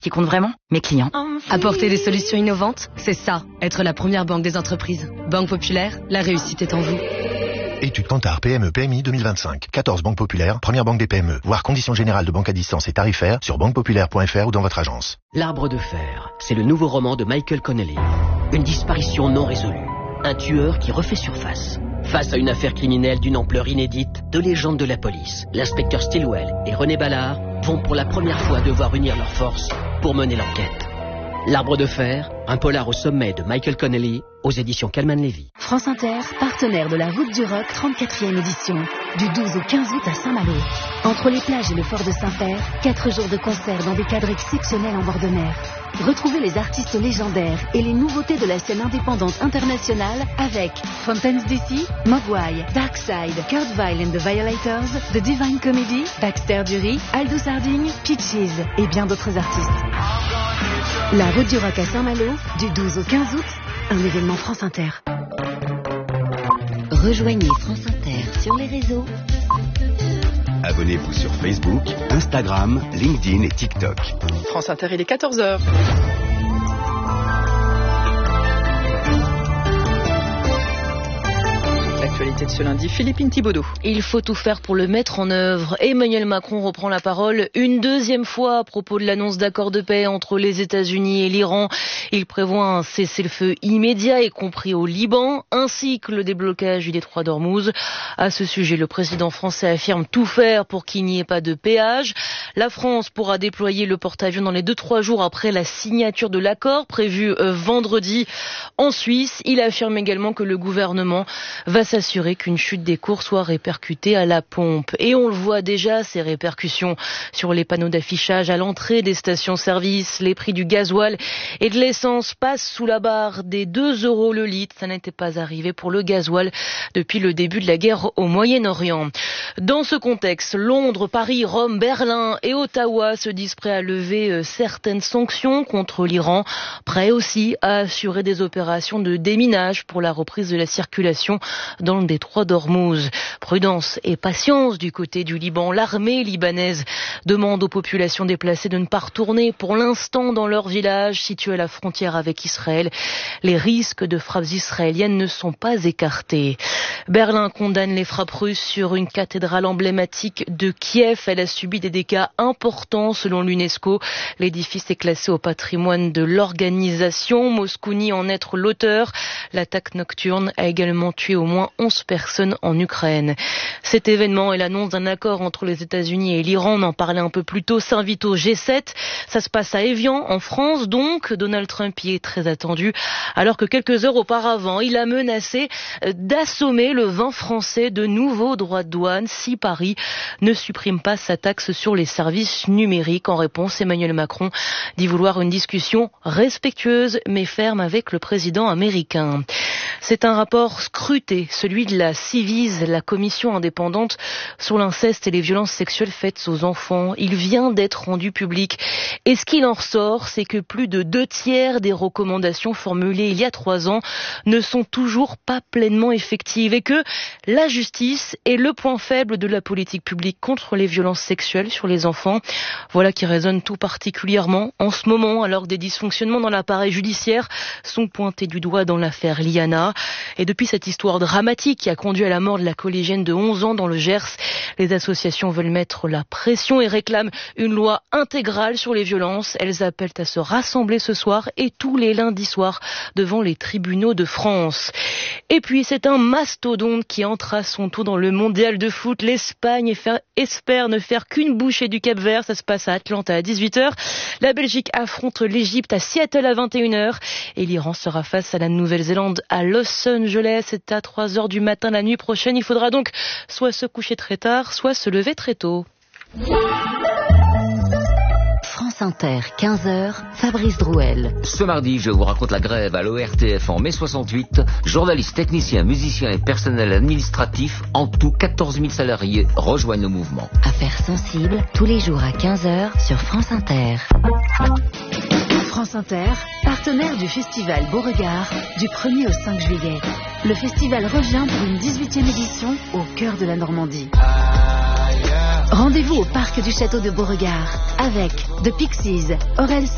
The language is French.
qui compte vraiment, mes clients. Apporter des solutions innovantes, c'est ça, être la première banque des entreprises. Banque Populaire, la réussite est en vous. Étude Kantar PME PMI 2025. 14 banques populaires, première banque des PME. Voir conditions générales de banque à distance et tarifaires sur banquepopulaire.fr ou dans votre agence. L'Arbre de fer, c'est le nouveau roman de Michael Connelly. Une disparition non résolue. Un tueur qui refait surface. Face à une affaire criminelle d'une ampleur inédite, deux légendes de la police, l'inspecteur Stilwell et René Ballard, vont pour la première fois devoir unir leurs forces pour mener l'enquête. L'Arbre de fer, un polar au sommet de Michael Connelly, aux éditions Calman Levy. France Inter, partenaire de la Route du Rock 34e édition, du 12 au 15 août à Saint-Malo. Entre les plages et le fort de Saint-Père, 4 jours de concert dans des cadres exceptionnels en bord de mer. Retrouvez les artistes légendaires et les nouveautés de la scène indépendante internationale avec Fountains DC, Mogwai, Darkside, Kurt Vile and the Violators, The Divine Comedy, Baxter Dury, Aldous Harding, Peaches et bien d'autres artistes. La Route du Rock à Saint-Malo, du 12 au 15 août, un événement France Inter. Rejoignez France Inter sur les réseaux. Abonnez-vous sur Facebook, Instagram, LinkedIn et TikTok. France Inter, il est 14h. L'actualité de ce lundi, Philippine Thibaudot. Il faut tout faire pour le mettre en œuvre. Emmanuel Macron reprend la parole une deuxième fois à propos de l'annonce d'accord de paix entre les États-Unis et l'Iran. Il prévoit un cessez-le-feu immédiat, y compris au Liban, ainsi que le déblocage du détroit d'Ormuz. À ce sujet, le président français affirme tout faire pour qu'il n'y ait pas de péage. La France pourra déployer le porte-avions dans les 2-3 jours après la signature de l'accord prévu vendredi en Suisse. Il affirme également que le gouvernement va s'assurer qu'une chute des cours soit répercutée à la pompe. Et on le voit déjà, ces répercussions sur les panneaux d'affichage à l'entrée des stations-service. Les prix du gasoil et de l'essence passent sous la barre des 2 € le litre. Ça n'était pas arrivé pour le gasoil depuis le début de la guerre au Moyen-Orient. Dans ce contexte, Londres, Paris, Rome, Berlin et Ottawa se disent prêts à lever certaines sanctions contre l'Iran, prêts aussi à assurer des opérations de déminage pour la reprise de la circulation dans le détroit d'Ormuz. Prudence et patience du côté du Liban. L'armée libanaise demande aux populations déplacées de ne pas retourner pour l'instant dans leur village situé à la frontière avec Israël. Les risques de frappes israéliennes ne sont pas écartés. Berlin condamne les frappes russes sur une cathédrale emblématique de Kiev. Elle a subi des dégâts importants selon l'UNESCO. L'édifice est classé au patrimoine de l'organisation. Moscou nie en être l'auteur. L'attaque nocturne a également tué au moins 11 personnes en Ukraine. Cet événement et l'annonce d'un accord entre les États-Unis et l'Iran, on en parlait un peu plus tôt, s'invite au G7. Ça se passe à Évian, en France, donc. Donald Trump y est très attendu, alors que quelques heures auparavant, il a menacé d'assommer le vin français de nouveaux droits de douane si Paris ne supprime pas sa taxe sur les services numériques. En réponse, Emmanuel Macron dit vouloir une discussion respectueuse mais ferme avec le président américain. C'est un rapport scruté, celui de la Ciivise, la commission indépendante sur l'inceste et les violences sexuelles faites aux enfants. Il vient d'être rendu public. Et ce qu'il en ressort, c'est que plus de 2/3 des recommandations formulées il y a 3 ans ne sont toujours pas pleinement effectives et que la justice est le point faible de la politique publique contre les violences sexuelles sur les enfants. Voilà qui résonne tout particulièrement en ce moment, alors que des dysfonctionnements dans l'appareil judiciaire sont pointés du doigt dans l'affaire Liana. Et depuis cette histoire dramatique qui a conduit à la mort de la collégienne de 11 ans dans le Gers, les associations veulent mettre la pression et réclament une loi intégrale sur les violences. Elles appellent à se rassembler ce soir et tous les lundis soirs devant les tribunaux de France. Et puis c'est un mastodonte qui entre à son tour dans le mondial de foot. L'Espagne espère ne faire qu'une bouchée du Cap-Vert. Ça se passe à Atlanta à 18h. La Belgique affronte l'Égypte à Seattle à 21h. Et l'Iran sera face à la Nouvelle-Zélande à Los Angeles. C'est à 3h du matin la nuit prochaine. Il faudra donc soit se coucher très tard, soit se lever très tôt. France Inter, 15h, Fabrice Drouel. Ce mardi, je vous raconte la grève à l'ORTF en mai 68. Journalistes, techniciens, musiciens et personnel administratif, en tout 14 000 salariés, rejoignent le mouvement. Affaires sensibles, tous les jours à 15h sur France Inter. France Inter, partenaire du festival Beauregard, du 1er au 5 juillet. Le festival revient pour une 18e édition au cœur de la Normandie. Rendez-vous au parc du château de Beauregard avec The Pixies, Orelsan.